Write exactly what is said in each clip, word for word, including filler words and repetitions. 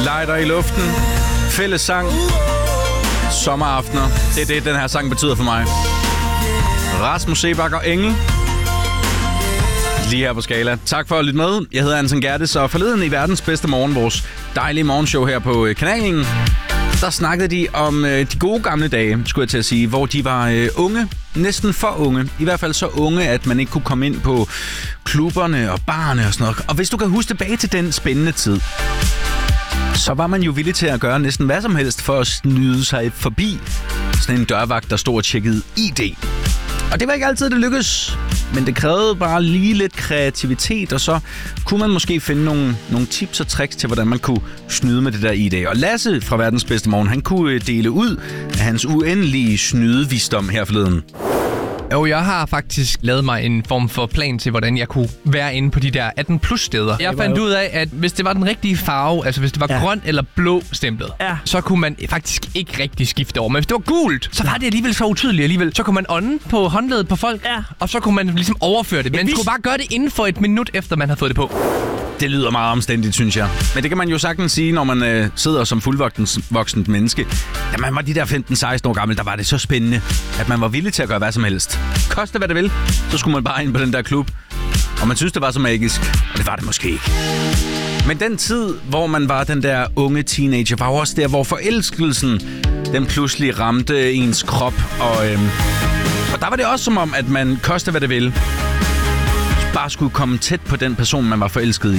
Lighter i luften. Fælles sang. Sommeraftener. Det er det, den her sang betyder for mig. Rasmus Seebach og Engel. Lige her på Skala. Tak for at lytte med. Jeg hedder Anton Gerdes, og forleden i verdens bedste morgen, vores dejlige morgenshow her på kanalen, der snakkede de om øh, de gode gamle dage, skulle jeg til at sige, hvor de var øh, unge, næsten for unge. I hvert fald så unge, at man ikke kunne komme ind på klubberne og barne og sådan noget. Og hvis du kan huske tilbage til den spændende tid, så var man jo villig til at gøre næsten hvad som helst for at snyde sig forbi sådan en dørvagt, der stod og tjekkede I D. Og det var ikke altid, det lykkedes, men det krævede bare lige lidt kreativitet, og så kunne man måske finde nogle, nogle tips og tricks til, hvordan man kunne snyde med det der I D. Og Lasse fra Verdens Bedste Morgen, han kunne dele ud af hans uendelige snydevisdom her forleden. Jo, jeg har faktisk lavet mig en form for plan til, hvordan jeg kunne være inde på de der atten plus steder. Jeg fandt ud af, at hvis det var den rigtige farve, altså hvis det var ja. grøn eller blå stemplet, ja. så kunne man faktisk ikke rigtig skifte over. Men hvis det var gult, så var det alligevel så utydeligt alligevel. Så kunne man ånde på håndledet på folk, ja. og så kunne man ligesom overføre det. Men man skulle bare gøre det inden for et minut efter, man havde fået det på. Det lyder meget omstændigt, synes jeg. Men det kan man jo sagtens sige, når man øh, sidder som fuldvoksent menneske. Da man var de der femten seksten år gammel, der var det så spændende, at man var villig til at gøre hvad som helst. Koste hvad det vil, så skulle man bare ind på den der klub. Og man synes, det var så magisk. Og det var det måske ikke. Men den tid, hvor man var den der unge teenager, var også der, hvor forelskelsen, den pludselig ramte ens krop. Og, øh, og der var det også som om, at man koste hvad det vil, bare skulle komme tæt på den person, man var forelsket i.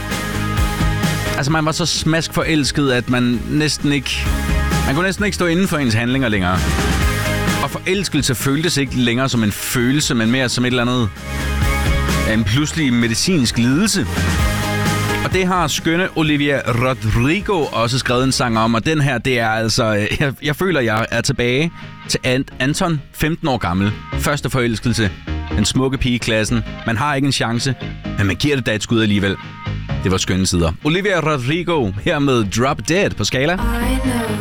Altså, man var så smask forelsket, at man næsten ikke... Man kunne næsten ikke stå inden for ens handlinger længere. Og forelskelse føltes ikke længere som en følelse, men mere som et eller andet... en pludselig medicinsk lidelse. Og det har skønne Olivia Rodrigo også skrevet en sang om, og den her, det er altså... Jeg, jeg føler, jeg er tilbage til Anton, femten år gammel. Første forelskelse. Den smukke pige i klassen. Man har ikke en chance, men man giver det da et skud alligevel. Det var skønne sider. Olivia Rodrigo her med Drop Dead på Skala.